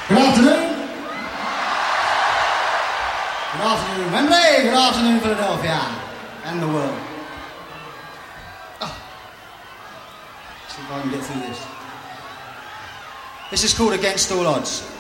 Good afternoon. Good afternoon, Wembley. Good afternoon, Philadelphia. And the world. Oh. See if I can get through this. This is called Against All Odds.